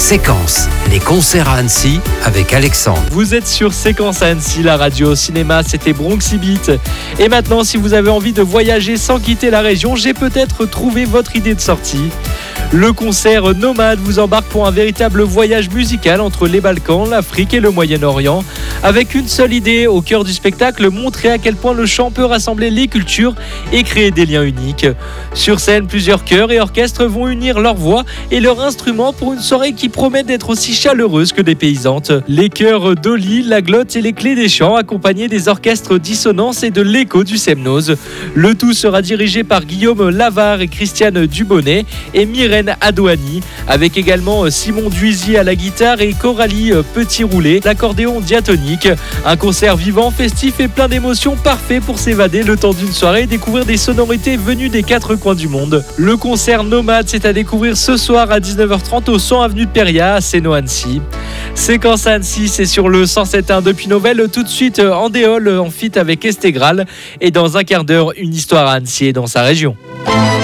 Séquence, les concerts à Annecy avec Alexandre. Vous êtes sur Séquence à Annecy, la radio au cinéma, c'était Bronxy Beat. Et maintenant, si vous avez envie de voyager sans quitter la région, j'ai peut-être trouvé votre idée de sortie. Le concert Nomade vous embarque pour un véritable voyage musical entre les Balkans, l'Afrique et le Moyen-Orient. Avec une seule idée au cœur du spectacle, montrer à quel point le chant peut rassembler les cultures et créer des liens uniques. Sur scène, plusieurs chœurs et orchestres vont unir leurs voix et leurs instruments pour une soirée qui promet d'être aussi chaleureuse que dépaysante. Les chœurs d'Oli, la Glotte et les Clés des Champs, accompagnés des orchestres Dissonance et de l'écho du Semnoz. Le tout sera dirigé par Guillaume Lavard et Christiane Dubonnet et Myrène Adouani, avec également Simon Duisy à la guitare et Coralie Petit-Roulet, l'accordéon diatonique. Un concert vivant, festif et plein d'émotions, parfait pour s'évader le temps d'une soirée et découvrir des sonorités venues des quatre coins du monde. Le concert Nomade, c'est à découvrir ce soir à 19h30 au 100 avenue de Péria à Séno-Annecy. Séquence à Annecy, c'est sur le 107.1 depuis Novelle. Tout de suite, Andéol en feat avec Estegral. Et dans un quart d'heure, une histoire à Annecy et dans sa région.